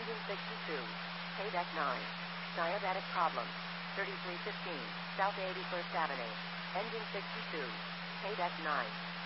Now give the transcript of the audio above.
Engine 62. Paydeck 9. Diabetic problem. 3315 South 81st Avenue. Engine 62. Paydeck 9.